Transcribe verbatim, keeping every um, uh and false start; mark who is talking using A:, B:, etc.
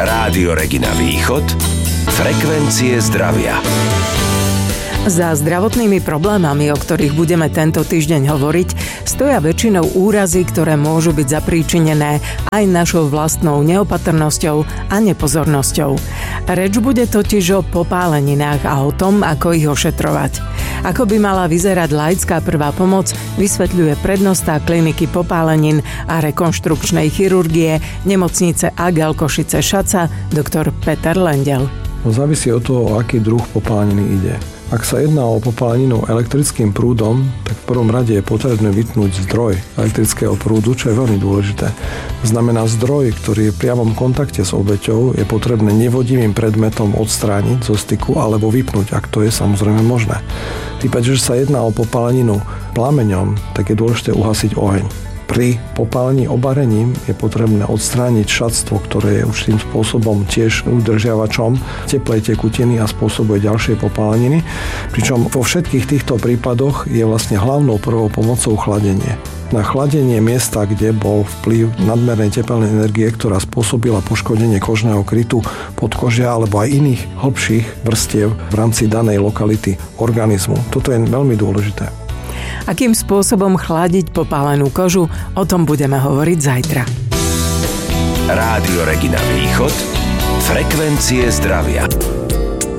A: Rádio Regina Východ, frekvencie zdravia.
B: Za zdravotnými problémami, o ktorých budeme tento týždeň hovoriť, stoja väčšinou úrazy, ktoré môžu byť zapríčinené aj našou vlastnou neopatrnosťou a nepozornosťou. Reč bude totiž o popáleninách a o tom, ako ich ošetrovať. Ako by mala vyzerať laická prvá pomoc, vysvetľuje prednosta kliniky popálenin a rekonštrukčnej chirurgie nemocnice á gé el Košice Šaca, doktor Peter Lendel.
C: No, závisí od toho, o aký druh popáleniny ide. Ak sa jedná o popáleninu elektrickým prúdom, tak v prvom rade je potrebné vypnúť zdroj elektrického prúdu, čo je veľmi dôležité. Znamená zdroj, ktorý je v priamom kontakte s obeťou, je potrebné nevodivým predmetom odstrániť zo styku alebo vypnúť, ak to je samozrejme možné. V prípade, že sa jedná o popáleninu plameňom, tak je dôležité uhasiť oheň. Pri popálení obarením je potrebné odstrániť šatstvo, ktoré je určitým spôsobom tiež udržiavačom teplej tekutiny a spôsobuje ďalšie popáleniny. Pričom vo všetkých týchto prípadoch je vlastne hlavnou prvou pomocou chladenie. Na chladenie miesta, kde bol vplyv nadmernej tepelnej energie, ktorá spôsobila poškodenie kožného krytu, podkožia alebo aj iných hlbších vrstiev v rámci danej lokality organizmu. Toto je veľmi dôležité.
B: Akým spôsobom chladiť popálenú kožu, o tom budeme hovoriť zajtra.
A: Rádio Regina Východ, frekvencie zdravia.